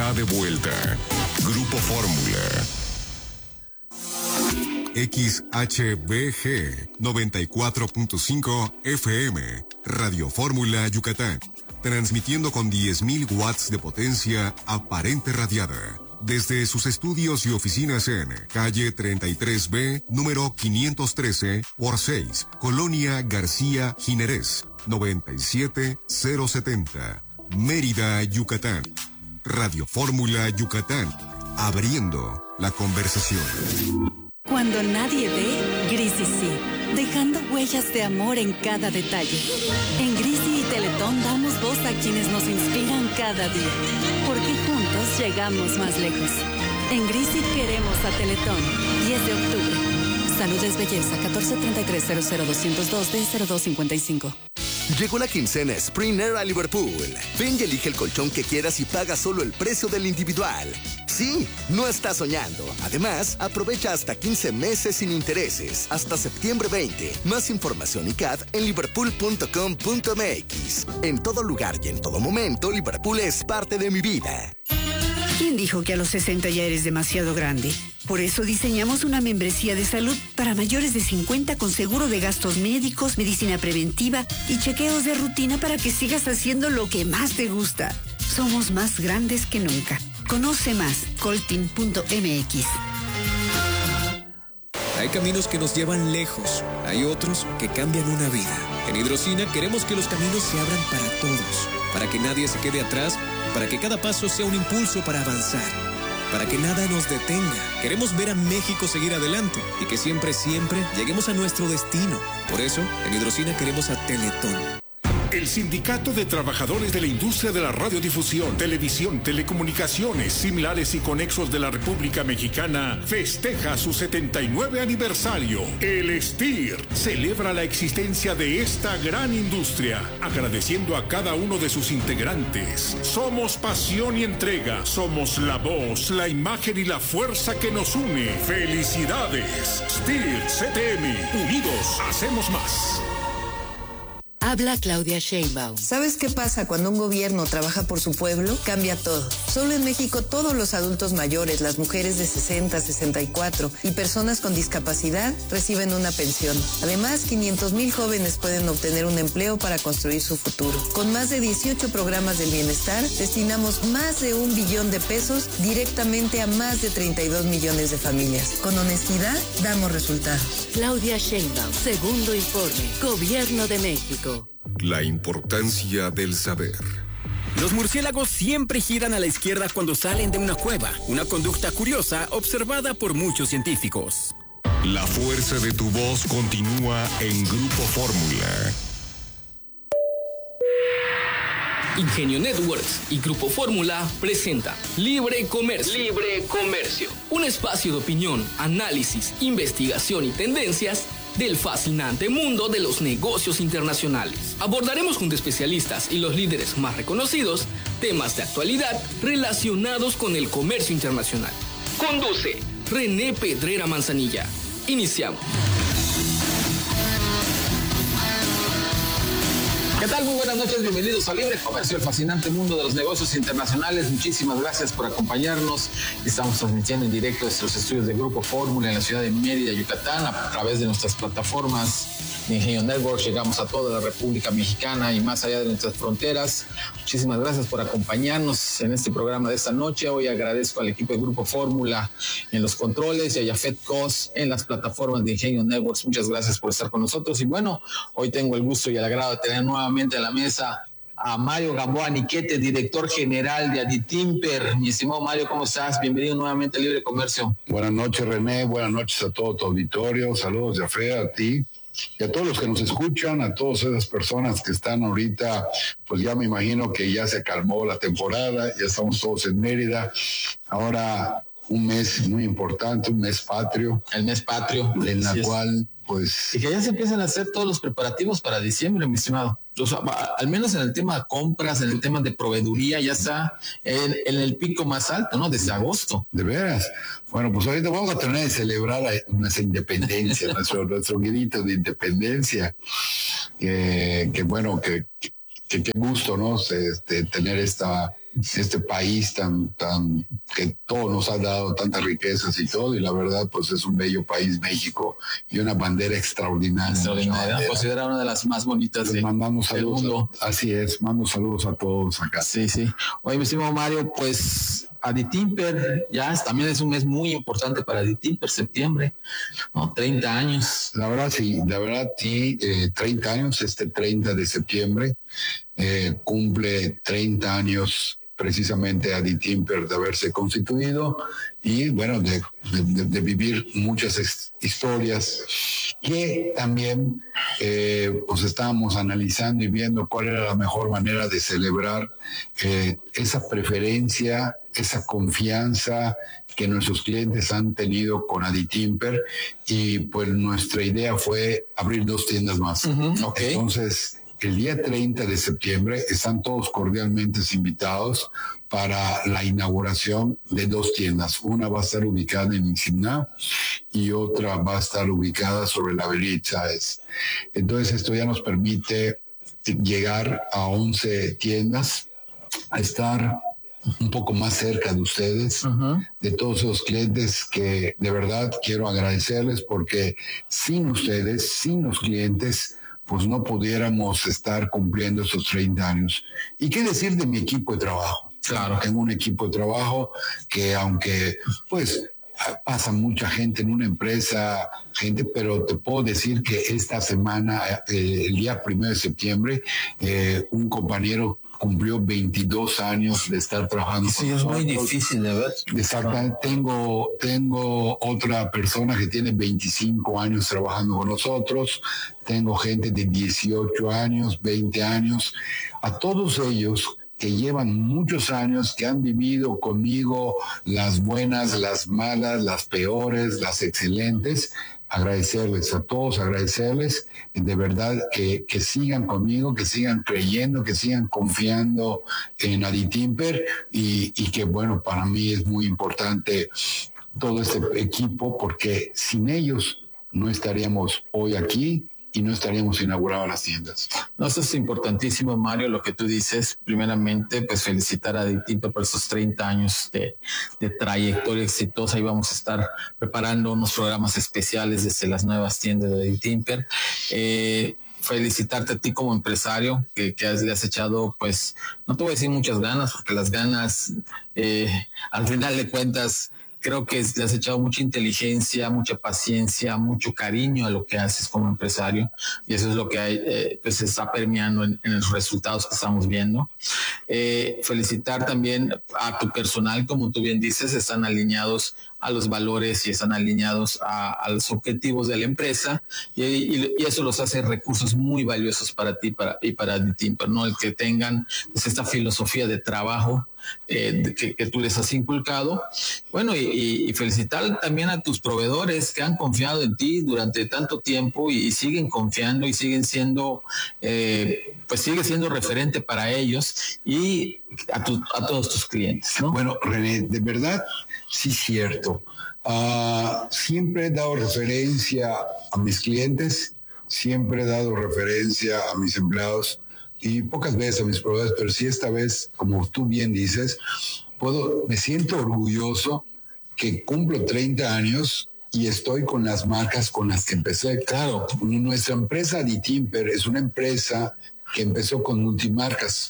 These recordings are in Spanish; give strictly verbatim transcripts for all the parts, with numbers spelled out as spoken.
está de vuelta. Grupo Fórmula. X H B G noventa y cuatro punto cinco F M, Radio Fórmula Yucatán, transmitiendo con diez mil watts de potencia aparente radiada, desde sus estudios y oficinas en calle treinta y tres B, número quinientos trece por seis, Colonia García Jiménez, noventa y siete mil setenta, Mérida, Yucatán. Radio Fórmula Yucatán, abriendo la conversación. Cuando nadie ve, Grisi sí, dejando huellas de amor en cada detalle. En Grisi y Teletón damos voz a quienes nos inspiran cada día, porque juntos llegamos más lejos. En Grisi queremos a Teletón. diez de octubre. Salud es belleza. catorce treinta y tres cero cero doscientos dos D cero dos cincuenta y cinco. Llegó la quincena Springer a Liverpool. Ven y elige el colchón que quieras y paga solo el precio del individual. Sí, no estás soñando. Además, aprovecha hasta quince meses sin intereses, hasta septiembre veinte. Más información y C A D en liverpool punto com punto m x. En todo lugar y en todo momento, Liverpool es parte de mi vida. ¿Quién dijo que a los sesenta ya eres demasiado grande? Por eso diseñamos una membresía de salud para mayores de cincuenta con seguro de gastos médicos, medicina preventiva y chequeos de rutina para que sigas haciendo lo que más te gusta. Somos más grandes que nunca. Conoce más, coltin punto m x. Hay caminos que nos llevan lejos, hay otros que cambian una vida. En Hidrocina queremos que los caminos se abran para todos, para que nadie se quede atrás, para que cada paso sea un impulso para avanzar, para que nada nos detenga. Queremos ver a México seguir adelante y que siempre, siempre lleguemos a nuestro destino. Por eso, en Hidrocina queremos a Teletón. El Sindicato de Trabajadores de la Industria de la Radiodifusión, Televisión, Telecomunicaciones, Similares y Conexos de la República Mexicana festeja su setenta y nueve aniversario. El S T I R celebra la existencia de esta gran industria, agradeciendo a cada uno de sus integrantes. Somos pasión y entrega, somos la voz, la imagen y la fuerza que nos une. ¡Felicidades! S T I R C T M, unidos hacemos más. Habla Claudia Sheinbaum. ¿Sabes qué pasa cuando un gobierno trabaja por su pueblo? Cambia todo. Solo en México todos los adultos mayores, las mujeres de sesenta, sesenta y cuatro y personas con discapacidad reciben una pensión. Además, quinientos mil jóvenes pueden obtener un empleo para construir su futuro. Con más de dieciocho programas del bienestar, destinamos más de un billón de pesos directamente a más de treinta y dos millones de familias. Con honestidad, damos resultados. Claudia Sheinbaum, segundo informe, Gobierno de México. La importancia del saber. Los murciélagos siempre giran a la izquierda cuando salen de una cueva, una conducta curiosa observada por muchos científicos. La fuerza de tu voz continúa en Grupo Fórmula. Ingenio Networks y Grupo Fórmula presenta Libre Comercio. Libre Comercio. Un espacio de opinión, análisis, investigación y tendencias del fascinante mundo de los negocios internacionales. Abordaremos junto a especialistas y los líderes más reconocidos temas de actualidad relacionados con el comercio internacional. Conduce René Pedrera Manzanilla. Iniciamos. ¿Qué tal? Muy buenas noches, bienvenidos a Libre Comercio, el fascinante mundo de los negocios internacionales. Muchísimas gracias por acompañarnos. Estamos transmitiendo en directo desde los estudios de Grupo Fórmula en la ciudad de Mérida, Yucatán, a través de nuestras plataformas de Ingenio Networks. Llegamos a toda la República Mexicana y más allá de nuestras fronteras. Muchísimas gracias por acompañarnos en este programa de esta noche. Hoy agradezco al equipo de Grupo Fórmula en los controles y a Jafet Cos en las plataformas de Ingenio Networks. Muchas gracias por estar con nosotros. Y bueno, hoy tengo el gusto y el agrado de tener nuevamente a la mesa a Mario Gamboa Niquete, director general de Aditimper. Mi estimado Mario, ¿cómo estás? Bienvenido nuevamente a Libre Comercio. Buenas noches, René. Buenas noches a todo tu auditorio. Saludos, Jafé, a ti y a todos los que nos escuchan, a todas esas personas que están ahorita, pues ya me imagino que ya se calmó la temporada, ya estamos todos en Mérida. Ahora un mes muy importante, un mes patrio. El mes patrio. En la sí cual, es. pues... Y que ya se empiezan a hacer todos los preparativos para diciembre, mi estimado. O sea, al menos en el tema de compras, en el tema de proveeduría, ya está en, en el pico más alto, ¿no? Desde agosto. De veras. Bueno, pues ahorita vamos a tener que celebrar nuestra independencia, nuestro, nuestro grito de independencia. Que, que bueno, que, que qué gusto, ¿no? Este, tener esta este país tan, tan, que todo nos ha dado tantas riquezas y todo, y la verdad, pues es un bello país, México, y una bandera extraordinaria. Extraordinaria, considerada una de las más bonitas de, mandamos del saludos mundo. A, así es, mando saludos a todos acá. Sí, sí. Oye, mi estimado Mario, pues Aditimper, ya también es un mes muy importante para Aditimper, septiembre, ¿no? treinta años. La verdad, sí, la verdad, sí, eh, treinta años, este treinta de septiembre, eh, cumple treinta años precisamente Aditimper de haberse constituido y, bueno, de, de, de vivir muchas ex- historias que también eh, pues estábamos analizando y viendo cuál era la mejor manera de celebrar eh, esa preferencia, esa confianza que nuestros clientes han tenido con Aditimper, y pues nuestra idea fue abrir dos tiendas más. Uh-huh, okay. Entonces, el día treinta de septiembre están todos cordialmente invitados para la inauguración de dos tiendas. Una va a estar ubicada en Iximná y otra va a estar ubicada sobre la avenida Chávez. Entonces, esto ya nos permite llegar a once tiendas, a estar un poco más cerca de ustedes, uh-huh. de todos esos clientes que de verdad quiero agradecerles, porque sin ustedes, sin los clientes, pues no pudiéramos estar cumpliendo esos treinta años. ¿Y qué decir de mi equipo de trabajo? Claro, tengo un equipo de trabajo que, aunque pues pasa mucha gente en una empresa, gente, pero te puedo decir que esta semana, eh, el día primero de septiembre, eh, un compañero cumplió veintidós años de estar trabajando sí, con es nosotros. Muy difícil de ver. Exactamente. Tengo, tengo otra persona que tiene veinticinco años trabajando con nosotros. Tengo gente de dieciocho años, veinte años. A todos ellos que llevan muchos años, que han vivido conmigo las buenas, las malas, las peores, las excelentes, agradecerles a todos, agradecerles de verdad que, que sigan conmigo, que sigan creyendo, que sigan confiando en Aditimper, y, y que, bueno, para mí es muy importante todo este equipo, porque sin ellos no estaríamos hoy aquí y no estaríamos inaugurando las tiendas. No, eso es importantísimo, Mario, lo que tú dices. Primeramente, pues felicitar a Aditimper por esos treinta años de, de trayectoria exitosa, y vamos a estar preparando unos programas especiales desde las nuevas tiendas de Aditimper. Eh, felicitarte a ti como empresario, que, que has, le has echado, pues, no te voy a decir muchas ganas, porque las ganas, eh, al final de cuentas, creo que le has echado mucha inteligencia, mucha paciencia, mucho cariño a lo que haces como empresario, y eso es lo que hay, eh, pues se está permeando en, en los resultados que estamos viendo. Eh, felicitar también a tu personal, como tú bien dices, están alineados a los valores y están alineados a, a los objetivos de la empresa, y, y, y eso los hace recursos muy valiosos para ti para, y para Aditimper, ¿no? El que tengan pues, esta filosofía de trabajo eh, que, que tú les has inculcado. Bueno, y, y felicitar también a tus proveedores que han confiado en ti durante tanto tiempo y, y siguen confiando y siguen siendo, eh, pues sigue siendo referente para ellos y a, tu, a todos tus clientes, ¿no? Bueno, René, de verdad, sí es cierto. Uh, siempre he dado referencia a mis clientes, siempre he dado referencia a mis empleados y pocas veces a mis proveedores, pero sí esta vez, como tú bien dices, puedo, me siento orgulloso que cumplo treinta años y estoy con las marcas con las que empecé. Claro, nuestra empresa Aditimper es una empresa que empezó con multimarcas.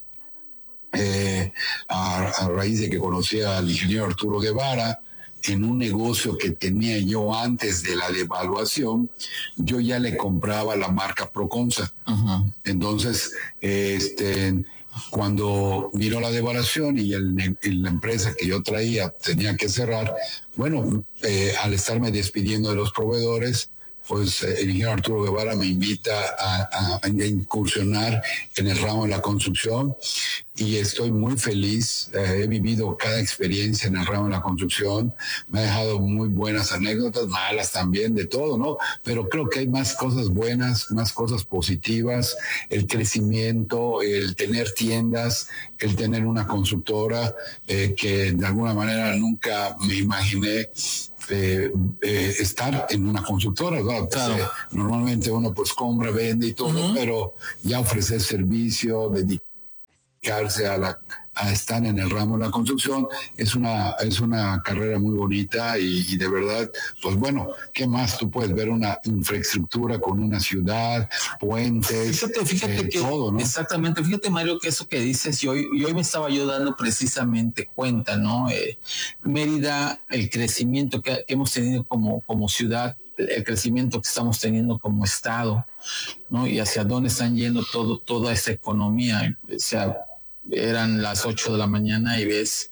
Eh, a, a raíz de que conocí al ingeniero Arturo Guevara en un negocio que tenía yo antes de la devaluación, yo ya le compraba la marca Proconsa. Uh-huh. Entonces, este, cuando vino la devaluación y el, el, la empresa que yo traía tenía que cerrar, bueno, eh, al estarme despidiendo de los proveedores, pues el ingeniero Arturo Guevara me invita a, a, a incursionar en el ramo de la construcción y estoy muy feliz. Eh, he vivido cada experiencia en el ramo de la construcción, me ha dejado muy buenas anécdotas, malas también, de todo, ¿no? Pero creo que hay más cosas buenas, más cosas positivas, el crecimiento, el tener tiendas, el tener una constructora eh, que de alguna manera nunca me imaginé Eh, eh, estar en una constructora, ¿no? Claro. Eh, normalmente uno pues compra, vende y todo, uh-huh. pero ya ofrecer servicio, dedicar dedicarse a la a estar en el ramo de la construcción. Es una es una carrera muy bonita y, y de verdad, pues bueno, ¿qué más tú puedes ver? Una infraestructura con una ciudad, puentes, fíjate, fíjate eh, que todo, ¿no? Exactamente, fíjate, Mario, que eso que dices, y hoy, y hoy me estaba yo dando precisamente cuenta, ¿no? Eh, Mérida, el crecimiento que hemos tenido como, como ciudad, el crecimiento que estamos teniendo como estado, ¿no? Y hacia dónde están yendo todo, toda esa economía. O sea, eran las ocho de la mañana y ves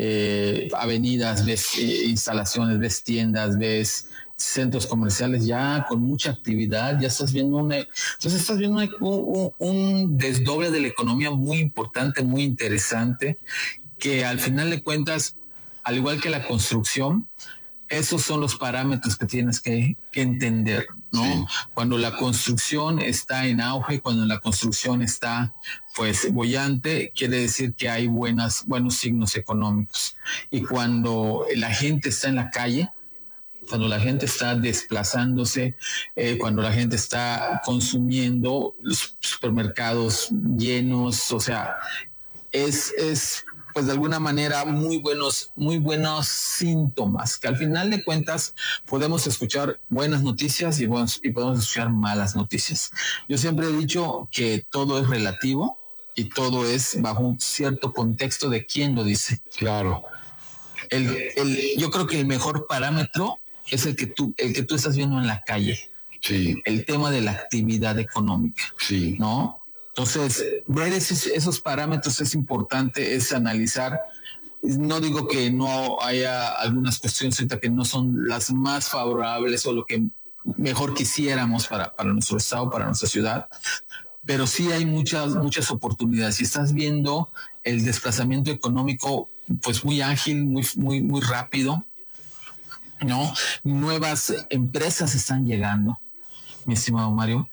eh, avenidas, ves eh, instalaciones, ves tiendas, ves centros comerciales ya con mucha actividad. Ya estás viendo una, entonces estás viendo una, un, un desdoble de la economía muy importante, muy interesante, que al final de cuentas, al igual que la construcción, esos son los parámetros que tienes que, que entender, ¿no? Sí. Cuando la construcción está en auge, cuando la construcción está, pues, bollante, quiere decir que hay buenas, buenos signos económicos. Y cuando la gente está en la calle, cuando la gente está desplazándose, eh, cuando la gente está consumiendo, los supermercados llenos, o sea, es... es pues de alguna manera muy buenos, muy buenos síntomas, que al final de cuentas podemos escuchar buenas noticias y, buenos, y podemos escuchar malas noticias. Yo siempre he dicho que todo es relativo y todo es bajo un cierto contexto de quién lo dice. Claro. El, el, yo creo que el mejor parámetro es el que tú, el que tú estás viendo en la calle. Sí. El tema de la actividad económica. Sí. ¿No? Entonces, ver esos, esos parámetros es importante, es analizar. No digo que no haya algunas cuestiones ahorita que no son las más favorables o lo que mejor quisiéramos para, para nuestro estado, para nuestra ciudad, pero sí hay muchas, muchas oportunidades. Y estás viendo el desplazamiento económico, pues muy ágil, muy, muy, muy rápido, ¿no? Nuevas empresas están llegando, mi estimado Mario.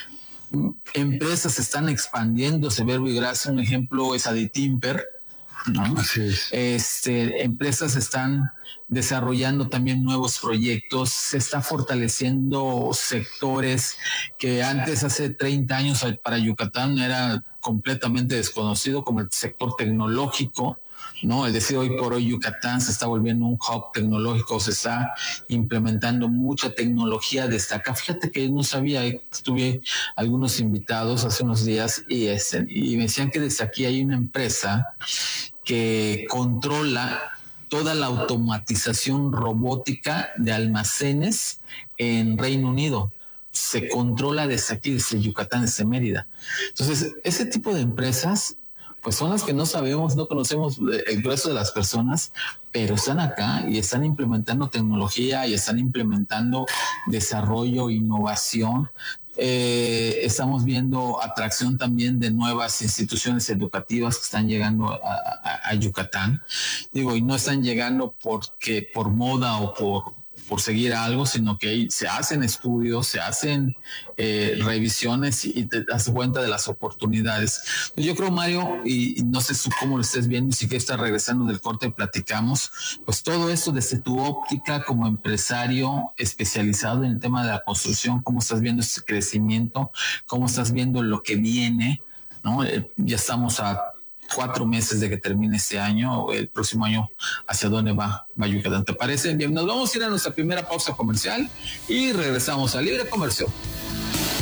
Empresas están expandiéndose, Verbo y Gracia, un ejemplo es Aditimper, ¿no? Así es. Este, empresas están desarrollando también nuevos proyectos, se está fortaleciendo sectores que antes, hace treinta años para Yucatán era completamente desconocido, como el sector tecnológico, ¿no? Es decir, hoy por hoy Yucatán se está volviendo un hub tecnológico, se está implementando mucha tecnología desde acá. Fíjate que yo no sabía, tuve algunos invitados hace unos días y, este, y me decían que desde aquí hay una empresa que controla toda la automatización robótica de almacenes en Reino Unido. Se controla desde aquí, desde Yucatán, desde Mérida. Entonces, ese tipo de empresas pues son las que no sabemos, no conocemos el grueso de las personas, pero están acá y están implementando tecnología y están implementando desarrollo, innovación. Eh, estamos viendo atracción también de nuevas instituciones educativas que están llegando a, a, a Yucatán. Digo, y no están llegando porque por moda o por por seguir algo, sino que se hacen estudios, se hacen eh, revisiones y te das cuenta de las oportunidades. Yo creo, Mario, y, y no sé cómo lo estés viendo, y si que estás regresando del corte y platicamos, pues todo esto desde tu óptica como empresario especializado en el tema de la construcción, cómo estás viendo ese crecimiento, cómo estás viendo lo que viene, ¿no? Eh, ya estamos a cuatro meses de que termine este año, el próximo año, ¿hacia dónde va, va Yucatán? ¿Te parece? Bien, nos vamos a ir a nuestra primera pausa comercial y regresamos a Libre Comercio.